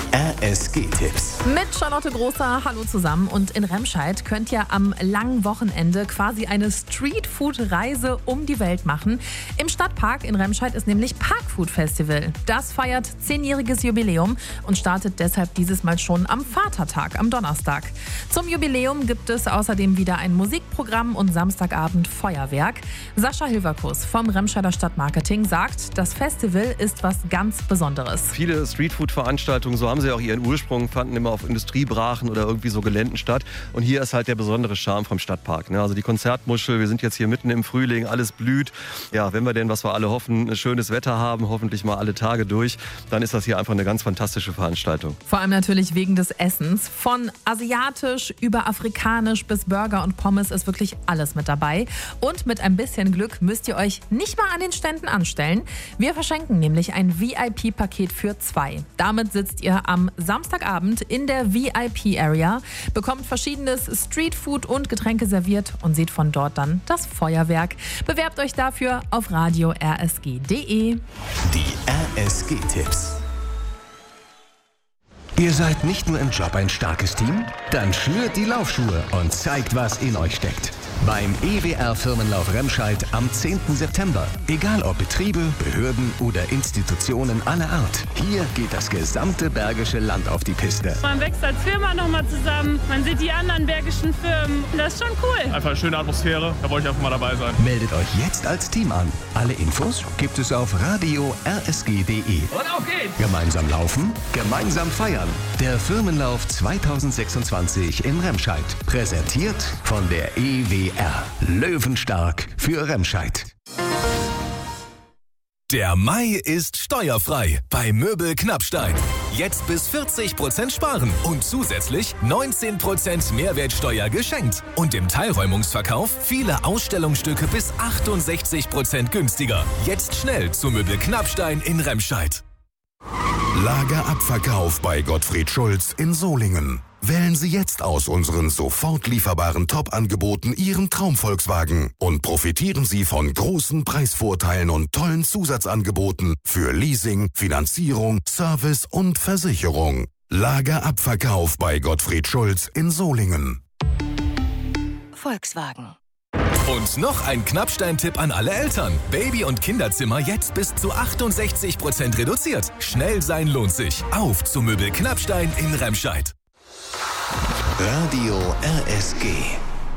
RSG-Tipps. Mit Charlotte Großer, hallo zusammen. Und in Remscheid könnt ihr am langen Wochenende quasi eine Streetfood-Reise um die Welt machen. Im Stadtpark in Remscheid ist nämlich Parkfood Festival. Das feiert 10-jähriges Jubiläum und startet deshalb dieses Mal schon am Vatertag, am Donnerstag. Zum Jubiläum gibt es außerdem wieder ein Musikprogramm und Samstagabend Feuerwerk. Sascha Hilverkus vom Remscheider Stadtmarketing sagt, das Festival ist was ganz Besonderes. Viele Streetfood-Veranstaltungen, so haben sie auch ihren Ursprung, fanden immer auf Industriebrachen oder irgendwie so Geländen statt. Und hier ist halt der besondere Charme vom Stadtpark. Also die Konzertmuschel, wir sind jetzt hier mitten im Frühling, alles blüht. Ja, wenn wir denn, was wir alle hoffen, schönes Wetter haben, hoffentlich mal alle Tage durch, dann ist das hier einfach eine ganz fantastische Veranstaltung. Vor allem natürlich wegen des Essens. Von asiatisch über afrikanisch bis Burger und Pommes ist wirklich alles mit dabei. Und mit ein bisschen Glück müsst ihr euch nicht mal an den Ständen anstellen. Wir verschenken nämlich ein VIP-Paket für 2. Damit sitzt ihr am Samstagabend in der VIP-Area, bekommt verschiedenes Streetfood und Getränke serviert und seht von dort dann das Feuerwerk. Bewerbt euch dafür auf radio-rsg.de. Die RSG-Tipps. Ihr seid nicht nur im Job ein starkes Team? Dann schnürt die Laufschuhe und zeigt, was in euch steckt. Beim EWR-Firmenlauf Remscheid am 10. September. Egal ob Betriebe, Behörden oder Institutionen aller Art. Hier geht das gesamte Bergische Land auf die Piste. Man wächst als Firma nochmal zusammen, man sieht die anderen bergischen Firmen. Das ist schon cool. Einfach eine schöne Atmosphäre, da wollte ich einfach mal dabei sein. Meldet euch jetzt als Team an. Alle Infos gibt es auf radio-rsg.de. Und auf geht's! Gemeinsam laufen, gemeinsam feiern. Der Firmenlauf 2026 in Remscheid. Präsentiert von der EWR. Löwenstark für Remscheid. Der Mai ist steuerfrei bei Möbel Knappstein. Jetzt bis 40% sparen und zusätzlich 19% Mehrwertsteuer geschenkt. Und im Teilräumungsverkauf viele Ausstellungsstücke bis 68% günstiger. Jetzt schnell zu Möbel Knappstein in Remscheid. Lagerabverkauf bei Gottfried Schulz in Solingen. Wählen Sie jetzt aus unseren sofort lieferbaren Top-Angeboten Ihren Traum-Volkswagen und profitieren Sie von großen Preisvorteilen und tollen Zusatzangeboten für Leasing, Finanzierung, Service und Versicherung. Lagerabverkauf bei Gottfried Schulz in Solingen. Volkswagen. Und noch ein Knappstein-Tipp an alle Eltern. Baby- und Kinderzimmer jetzt bis zu 68% reduziert. Schnell sein lohnt sich. Auf zu Möbel Knappstein in Remscheid. Radio RSG.